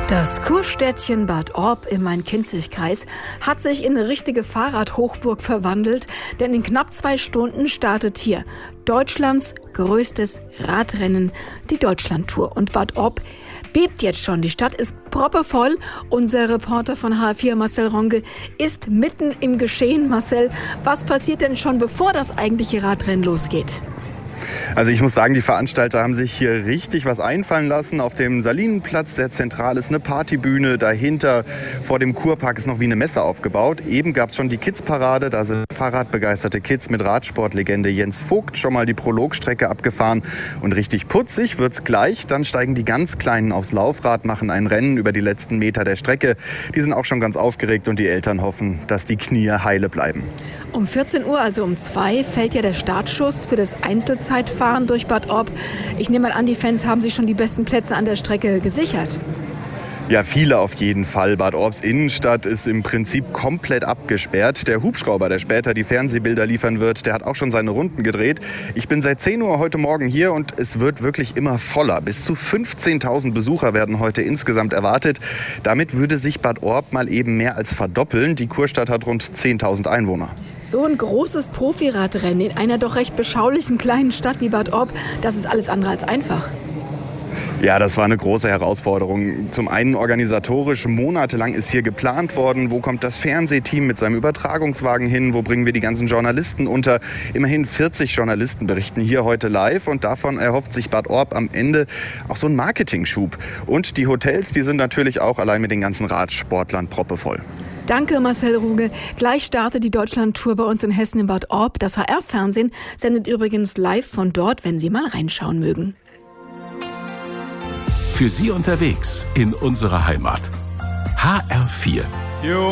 Das Kurstädtchen Bad Orb im Main-Kinzig-Kreis hat sich in eine richtige Fahrradhochburg verwandelt, denn in knapp 2 Stunden startet hier Deutschlands größtes Radrennen, die Deutschlandtour. Und Bad Orb bebt jetzt schon. Die Stadt ist proppevoll. Unser Reporter von HR4, Marcel Ronge, ist mitten im Geschehen. Marcel, was passiert denn schon, bevor das eigentliche Radrennen losgeht? Also ich muss sagen, die Veranstalter haben sich hier richtig was einfallen lassen. Auf dem Salinenplatz, sehr zentral, ist eine Partybühne. Dahinter vor dem Kurpark ist noch wie eine Messe aufgebaut. Eben gab es schon die Kids-Parade. Da sind fahrradbegeisterte Kids mit Radsportlegende Jens Vogt schon mal die Prologstrecke abgefahren. Und richtig putzig wird's gleich. Dann steigen die ganz Kleinen aufs Laufrad, machen ein Rennen über die letzten Meter der Strecke. Die sind auch schon ganz aufgeregt und die Eltern hoffen, dass die Knie heile bleiben. Um 14 Uhr, also um 2, fällt ja der Startschuss für das Einzelzeitfahren durch Bad Orb. Ich nehme mal an, die Fans haben sich schon die besten Plätze an der Strecke gesichert. Ja, viele auf jeden Fall. Bad Orbs Innenstadt ist im Prinzip komplett abgesperrt. Der Hubschrauber, der später die Fernsehbilder liefern wird, der hat auch schon seine Runden gedreht. Ich bin seit 10 Uhr heute Morgen hier und es wird wirklich immer voller. Bis zu 15.000 Besucher werden heute insgesamt erwartet. Damit würde sich Bad Orb mal eben mehr als verdoppeln. Die Kurstadt hat rund 10.000 Einwohner. So ein großes Profiradrennen in einer doch recht beschaulichen kleinen Stadt wie Bad Orb, das ist alles andere als einfach. Ja, das war eine große Herausforderung. Zum einen organisatorisch, monatelang ist hier geplant worden. Wo kommt das Fernsehteam mit seinem Übertragungswagen hin? Wo bringen wir die ganzen Journalisten unter? Immerhin 40 Journalisten berichten hier heute live und davon erhofft sich Bad Orb am Ende auch so einen Marketing-Schub. Und die Hotels, die sind natürlich auch allein mit den ganzen Radsportlern proppevoll. Danke, Marcel Ronge. Gleich startet die Deutschlandtour bei uns in Hessen in Bad Orb. Das HR-Fernsehen sendet übrigens live von dort, wenn Sie mal reinschauen mögen. Für Sie unterwegs in unserer Heimat. HR4.